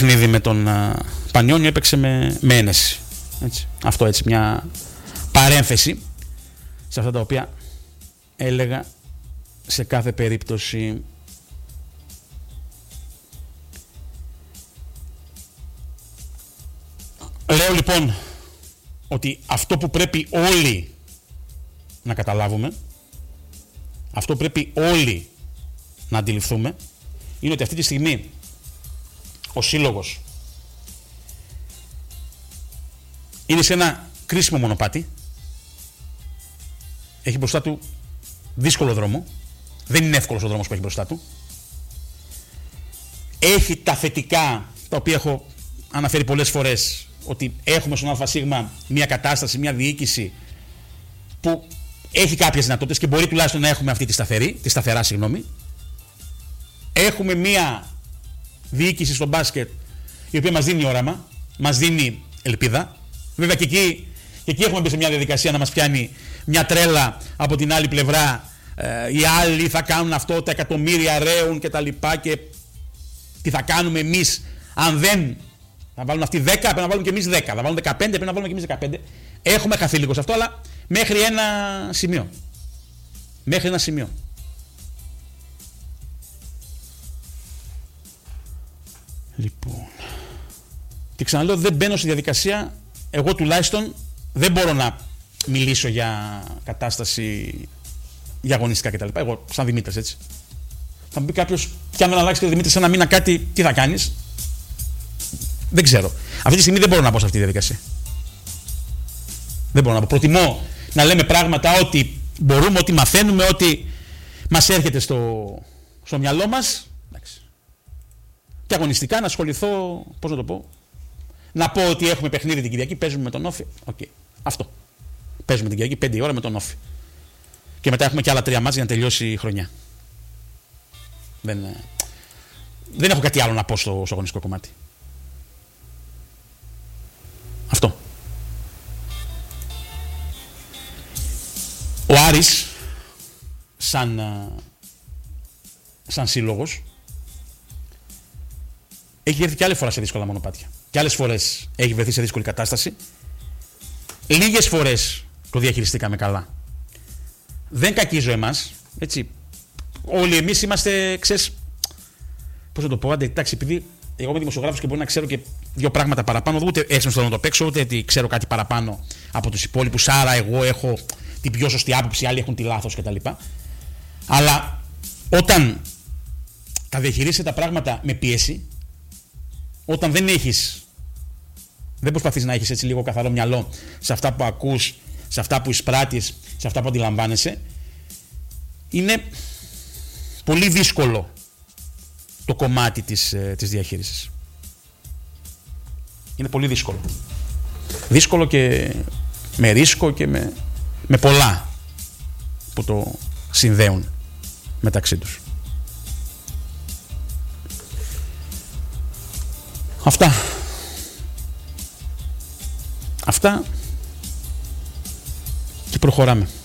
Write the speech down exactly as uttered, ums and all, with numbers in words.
παιχνίδι με τον Πανιόνιο έπαιξε με, με ένεση. Έτσι. Αυτό έτσι μια παρένθεση σε αυτά τα οποία έλεγα σε κάθε περίπτωση. Λέω λοιπόν ότι αυτό που πρέπει όλοι να καταλάβουμε, αυτό που πρέπει όλοι να αντιληφθούμε, είναι ότι αυτή τη στιγμή ο σύλλογος είναι σε ένα κρίσιμο μονοπάτι, έχει μπροστά του δύσκολο δρόμο, δεν είναι εύκολος ο δρόμος που έχει μπροστά του, έχει τα θετικά τα οποία έχω αναφέρει πολλές φορές, ότι έχουμε στον ΑΣ μια κατάσταση, μια διοίκηση που έχει κάποιες δυνατότητες και μπορεί τουλάχιστον να έχουμε αυτή τη σταθερή, τη σταθερά συγγνώμη. Έχουμε μια διοίκηση στο μπάσκετ η οποία μας δίνει όραμα, μας δίνει ελπίδα. Βέβαια και εκεί, και εκεί έχουμε μπει σε μια διαδικασία να μας πιάνει μια τρέλα από την άλλη πλευρά. Ε, οι άλλοι θα κάνουν αυτό, τα εκατομμύρια ρέουν και τα λοιπά, και τι θα κάνουμε εμείς αν δεν θα βάλουν αυτοί δέκα, πρέπει να βάλουμε και εμείς δέκα, θα βάλουν δεκαπέντε, πρέπει να βάλουμε και εμείς δεκαπέντε. Έχουμε χαθεί λίγο σε αυτό, αλλά μέχρι ένα σημείο. Μέχρι ένα σημείο. Λοιπόν. Και ξαναλέω, δεν μπαίνω στη διαδικασία, εγώ τουλάχιστον δεν μπορώ να μιλήσω για κατάσταση, για αγωνιστικά κτλ. Εγώ, σαν Δημήτρης, έτσι. Θα μου πει κάποιος, κι αν δεν αλλάξει και Δημήτρης ένα μήνα κάτι, τι θα κάνεις? Δεν ξέρω. Αυτή τη στιγμή δεν μπορώ να πω σε αυτή τη διαδικασία. Δεν μπορώ να πω. Προτιμώ να λέμε πράγματα ότι μπορούμε, ότι μαθαίνουμε, ότι μας έρχεται στο, στο μυαλό μας. Εντάξει. Και αγωνιστικά να ασχοληθώ, πώς να το πω, να πω ότι έχουμε παιχνίδι την Κυριακή, παίζουμε με τον Όφη. Okay. Αυτό. Παίζουμε την Κυριακή πέντε η ώρα με τον Όφη. Και μετά έχουμε και άλλα τρία μάτς για να τελειώσει η χρονιά. Δεν, δεν έχω κάτι άλλο να πω στο, στο αγωνιστικό κομμάτι. Αυτό. Ο Άρης, σαν, σαν σύλλογος, έχει έρθει και άλλη φορά σε δύσκολα μονοπάτια. Και άλλες φορές έχει βρεθεί σε δύσκολη κατάσταση. Λίγες φορές το διαχειριστήκαμε καλά. Δεν κακίζω εμάς, έτσι. Όλοι εμείς είμαστε, ξέρεις, πώς να το πω, άντε, εντάξει, επειδή εγώ είμαι δημοσιογράφος και μπορεί να ξέρω και δύο πράγματα παραπάνω, ούτε έτσι θέλω να το παίξω, ούτε ότι ξέρω κάτι παραπάνω από τους υπόλοιπους, άρα εγώ έχω την πιο σωστή άποψη, άλλοι έχουν τη λάθος κτλ. Αλλά όταν τα διαχειρίζεσαι τα πράγματα με πίεση, όταν δεν έχεις, δεν προσπαθείς να έχεις έτσι λίγο καθαρό μυαλό σε αυτά που ακούς, σε αυτά που εισπράττεις, σε αυτά που αντιλαμβάνεσαι, είναι πολύ δύσκολο το κομμάτι της, της διαχείρισης. Είναι πολύ δύσκολο. Δύσκολο και με ρίσκο και με, με πολλά που το συνδέουν μεταξύ τους. Αυτά. Αυτά και προχωράμε.